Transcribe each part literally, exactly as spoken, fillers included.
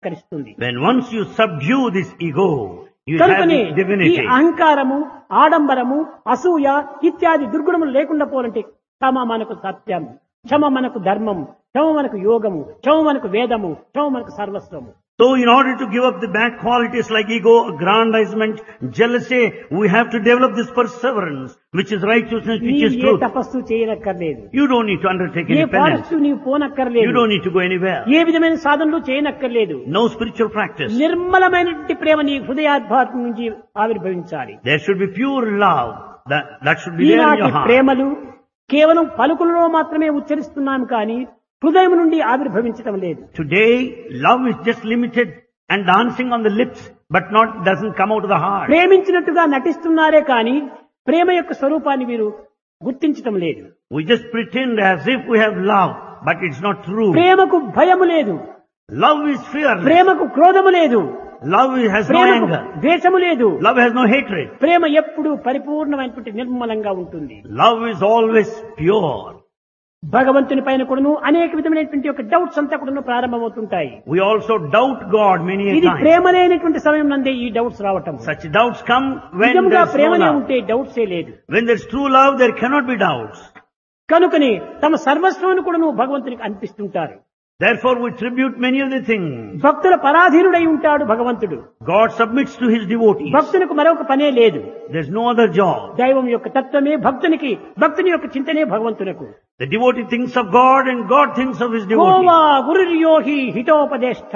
కరిస్తుంది. When once you subdue this ego, you have కనుకనే this ఈ divinity. అహంకారము, ఆడంబరము, అసూయ ఇత్యాది దుర్గుణములు లేకుండా పోవాలంటే క్షమ మనకు సత్యం, క్షమ మనకు ధర్మం, క్షమ మనకు యోగము, క్షమ మనకు వేదము, క్షమ మనకు సర్వస్వము. So in order to give up the bad qualities like ego, aggrandizement, jealousy, we have to develop this perseverance, which is righteousness, which నీవు is ఏ truth. తపస్సు చేయనక్కర్లేదు, You don't need to undertake A any penance. Forest నీవు You పోనక్కర్లేదు, don't need to go anywhere. ఏ విధమైన సాధనలు చేయనక్కర్లేదు. No spiritual practice. నిర్మలమైనటువంటి ప్రేమ నీ హృదయాద్భాతం నుంచి ఆవిర్భవించాలి. There should be pure love. That, that should be there in ఈనాటి your heart. ప్రేమలు కేవలం పలుకులలో మాత్రమే ఉచ్చరిస్తున్నాం కానీ హృదయం నుండి ఆవిర్భవించటం లేదు. Today, love is just limited and dancing on the lips, but not doesn't come out of the heart. ప్రేమించినట్టుగా నటిస్తున్నారే కానీ ప్రేమ యొక్క స్వరూపాన్ని వీరు గుర్తించటం లేదు. We just pretend as if we have love, but it's not true. ప్రేమకు భయము లేదు, Love is fearless. ప్రేమకు క్రోధము లేదు, Love has no ప్రేమకు anger. ద్వేషము లేదు. Love has no hatred. ప్రేమ ఎప్పుడు పరిపూర్ణమైనటువంటి నిర్మలంగా ఉంటుంది. Love is always pure. భగవంతుని పైన కూడాను అనేక విధమైనటువంటి యొక్క డౌట్స్ అంతా కూడాను ప్రారంభమవుతుంటాయి. We also doubt God many a ఇది time. ప్రేమ లేనటువంటి సమయం నందే ఈ డౌట్స్ రావటం. Such doubts come when నిజంగా there's no ప్రేమనే love. ఉంటే డౌట్సే లేదు. When there's true love, there cannot be doubts. కనుకని తమ సర్వస్వాన్ని కూడాను భగవంతునికి అనిపిస్తుంటారు. Therefore, we tribute many of the things. భక్తుల పరాధీనుడై ఉంటాడు భగవంతుడు. God submits to His devotees. భక్తునికి మరొక పనే లేదు. There's no other job. దైవం యొక్క తత్వమే భక్తునికి, భక్తుని యొక్క చింతనే భగవంతునకు. The devotee thinks of God and God thinks of His devotee. Goa గురుర్యోహి హితోపదేష్ట.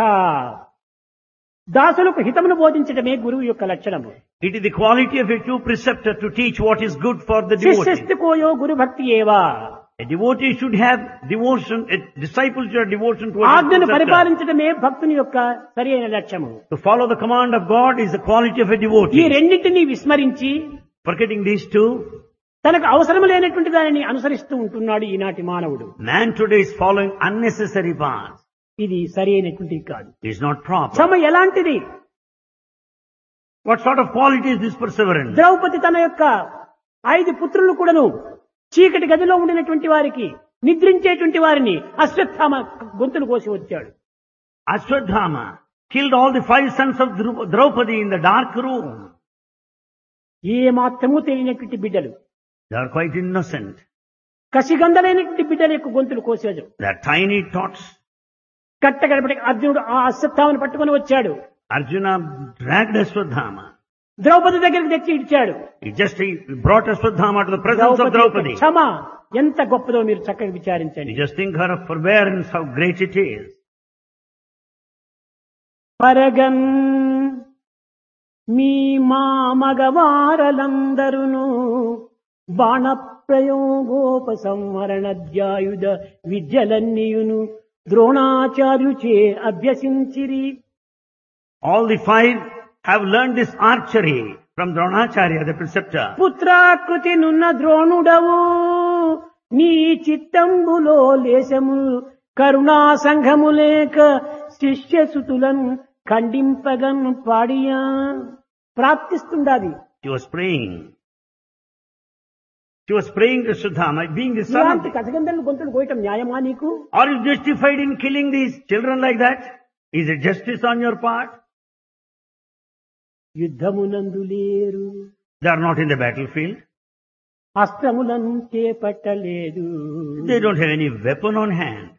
దాసులకు హితమును బోధించడమే గురువు యొక్క లక్షణము. It is the quality of a true preceptor to teach what is good for the devotee. శిష్యస్థికోయో గురు భక్తి ఏవా. A devotee should have devotion, a disciple should have devotion towards his ఆజ్ఞను preceptor. పరిపాలించడమే భక్తుని యొక్క సరి అయిన లక్ష్యము. To follow the command of God is the quality of a ఈ devotee. రెండింటినీ విస్మరించి Forgetting these two, తనకు అవసరం లేనటువంటి దానిని అనుసరిస్తూ ఉంటున్నాడు ఈనాటి మానవుడు. man today is following unnecessary paths. ఇది సరి అయినటువంటిది కాదు. It is not proper. క్షమ ఎలాంటిది? What sort of quality is this perseverance? Draupadi తన యొక్క ఐదు పుత్రులు కూడాను చీకటి గదిలో ఉండినటువంటి వారికి, నిద్రించేటువంటి వారిని అశ్వత్థామ గొంతులు కోసి వచ్చాడు. Ashwadhama killed all the five sons of Dru- Draupadi in the dark room. ఏ మాత్రమూ తెలియనటువంటి బిడ్డలు, They are quite innocent. కసిగంధలైనటువంటి బిడ్డల యొక్క గొంతులు కోసాడు. They are tiny tots. కట్టగడపటి అర్జునుడు ఆ అశ్వత్థామను పట్టుకొని వచ్చాడు. Arjuna dragged Ashwadhama. ద్రౌపది దగ్గరికి తెచ్చి ఇచ్చాడు. He just he brought Ashwadhama to the presence of Draupadi యొక్క Draupadi. క్షమ ఎంత గొప్పదో మీరు చక్కగా విచారించండి. You just think her of forbearance, how great it is. పరగన్ మీ మా మగవారలందరును బాణ ప్రయోగోప సంహరణధ్యాయుధ విద్యలన్నీయును ద్రోణాచార్యుచే అభ్యసించిరి. All the five have learned this archery from Dronacharya, the preceptor. పుత్రాకృతి నున్న ద్రోణుడవు నీ చిత్తంబులో లేశము కరుణా సంఘము లేక శిష్యసుతులను ఖండింపగన్ పాడియా. ప్రార్థిస్తుండాలి. She was praying. She was praying to Sudhama, being the son of ఇలాంటి కథగంధలను గొంతులు కోయటం న్యాయమా నీకు? Are you justified in killing these children like that? Is it justice on your part? యుద్ధమునందు లేరు, They are not in the battlefield. అస్త్రములను చేపట్టలేదు, They don't have any weapon on hand.